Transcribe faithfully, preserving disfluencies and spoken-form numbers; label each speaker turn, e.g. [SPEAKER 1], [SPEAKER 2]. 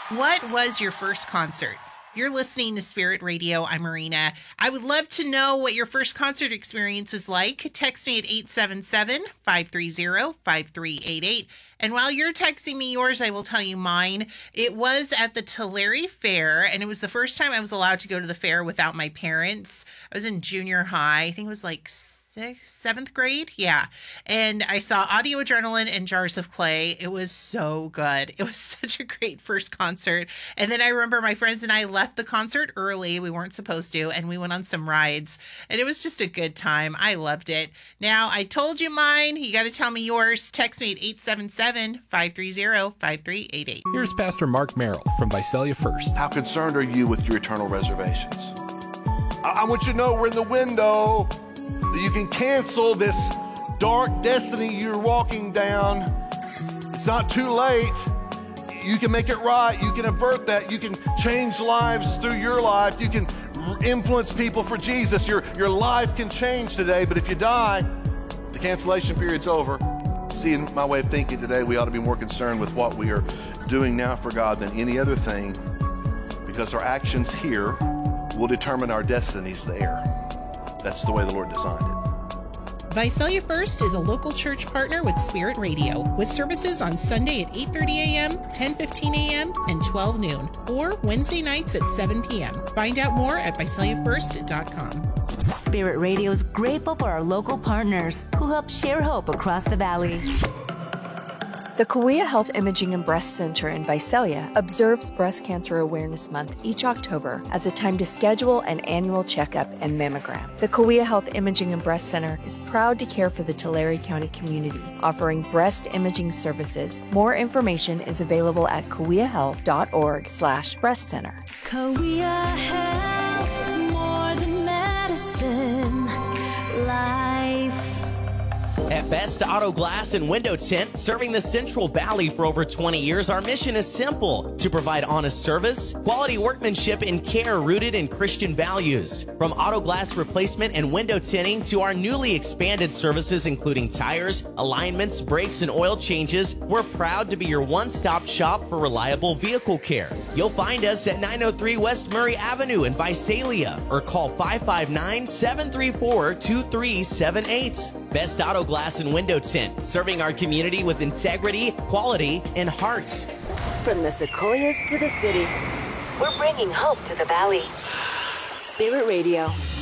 [SPEAKER 1] What was your first concert? You're listening to Spirit Radio. I'm Marina. I would love to know what your first concert experience was like. Text me at eight seven seven, five three zero, five three eight eight. And while you're texting me yours, I will tell you mine. It was at the Tulare Fair, and it was the first time I was allowed to go to the fair without my parents. I was in junior high. I think it was like sixth, seventh grade. Yeah. And I saw Audio Adrenaline and Jars of Clay. It was so good. It was such a great first concert. And then I remember my friends and I left the concert early. We weren't supposed to. And we went on some rides. And it was just a good time. I loved it. Now, I told you mine. You got to tell me yours. Text me at eight seven seven, five three zero, five three eight eight.
[SPEAKER 2] Here's Pastor Mark Merrill from Visalia First.
[SPEAKER 3] How concerned are you with your eternal reservations? I, I want you to know we're in the window that you can cancel this dark destiny you're walking down. It's not too late. You can make it right. You can avert that. You can change lives through your life. You can influence people for Jesus. Your, your life can change today, but if you die, the cancellation period's over. See, in my way of thinking today, we ought to be more concerned with what we are doing now for God than any other thing, because our actions here will determine our destinies there. That's the way the Lord designed it.
[SPEAKER 1] Visalia First is a local church partner with Spirit Radio, with services on Sunday at eight thirty a.m., ten fifteen a.m., and twelve noon, or Wednesday nights at seven p.m. Find out more at visalia first dot com.
[SPEAKER 4] Spirit Radio is grateful for our local partners who help share hope across the valley.
[SPEAKER 5] The Kauai Health Imaging and Breast Center in Visalia observes Breast Cancer Awareness Month each October as a time to schedule an annual checkup and mammogram. The Kauai Health Imaging and Breast Center is proud to care for the Tulare County community, offering breast imaging services. More information is available at kauai health dot org slash breast center.
[SPEAKER 6] Kauai Health, more than medicine, life.
[SPEAKER 7] At Best Auto Glass and Window Tint, serving the Central Valley for over twenty years, our mission is simple: to provide honest service, quality workmanship, and care rooted in Christian values. From auto glass replacement and window tinting to our newly expanded services including tires, alignments, brakes, and oil changes, we're proud to be your one-stop shop for reliable vehicle care. You'll find us at nine oh three West Murray Avenue in Visalia, or call five five nine, seven three four, two three seven eight. Best Auto Glass and Window Tint, serving our community with integrity, quality, and heart.
[SPEAKER 4] From the Sequoias to the city, we're bringing hope to the valley. Spirit Radio.